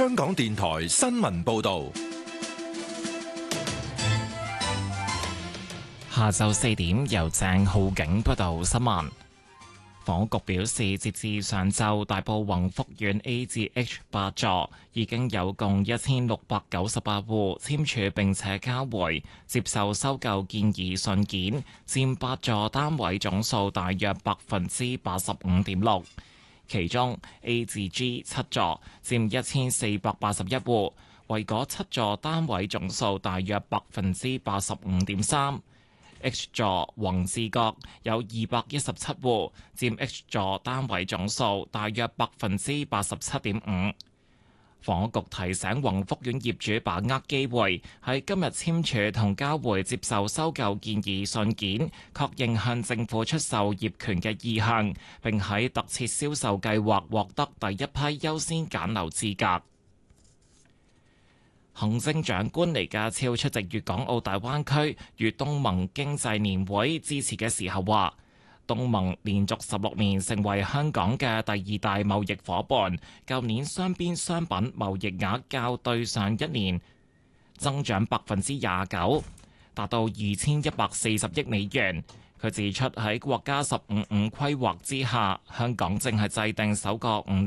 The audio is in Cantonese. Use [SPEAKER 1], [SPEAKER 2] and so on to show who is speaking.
[SPEAKER 1] 香港電台新聞報道。
[SPEAKER 2] 下晝4點，由鄭浩景報道新聞。房屋局表示，截至上晝，大埔宏福苑 A 至 H 8座已經有共1698戶簽署並且交回接受收購建議信件，佔8座單位總數大約85.6%。其中 A 至 G 7座佔1481戶，為嗰7座單位總數大約85.3%。H 座宏志閣有217戶，佔 H 座單位總數大約87.5%。房屋局提醒宏福苑業主把握機會，喺今日簽署同交回接受收購建議信件，確認向政府出售業權嘅意向，並喺特設銷售計劃獲得第一批優先揀樓資格。行政長官李家超出席粵港澳大灣區與東盟經濟年會致辭嘅時候話，東盟連續16年成為香港嘅第2大貿易夥伴，舊年雙邊商品貿易額較對上一年增長29%，達到2140億美元。佢指出喺國家15+5規劃之下，香港正係制定首個5